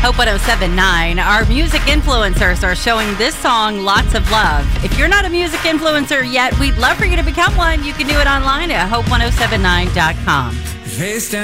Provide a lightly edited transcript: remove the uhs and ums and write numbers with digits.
Hope 107.9. Our music influencers are showing this song lots of love. If you're not a music influencer yet, we'd love for you to become one. You can do it online at hope1079.com.